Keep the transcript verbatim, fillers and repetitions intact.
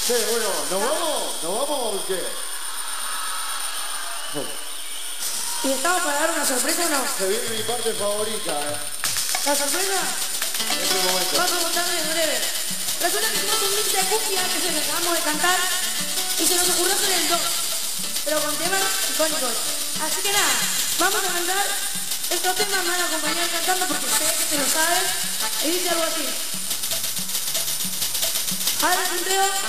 Sí, bueno, ¿nos vamos? ¿Nos vamos o qué? ¿Y estamos para dar una sorpresa o no? Se viene mi parte favorita, ¿eh? ¿La sorpresa? En este momento. Vamos a contarles en breve. Resulta que hicimos un mix de cumbia, que es el que acabamos de cantar, y se nos ocurrió hacer el dos, pero con temas icónicos. Así que nada, vamos a cantar estos temas, me van a acompañar cantando porque sé que se lo saben, y dice algo así. Ahora el punteo.